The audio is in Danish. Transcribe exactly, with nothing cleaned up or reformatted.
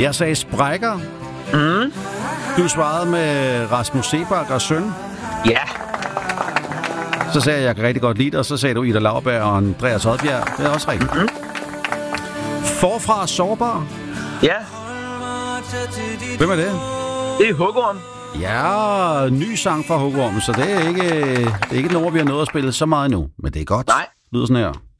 Jeg sagde sprækker. Mm. Du svarede med Rasmus Sebak og søn. Ja. Så sagde jeg, jeg kan rigtig godt lide dig, og så sagde du Ida Lauberg og Andreas Odbjerg. Det er også rigtigt. Mm. Forfra sårbar. Ja. Hvem er det? Det er Hugorm. Ja, ny sang fra Hugorm, så det er ikke, det er ikke noget, vi har nået at spille så meget endnu. Men det er godt. Nej. Lyder sådan her.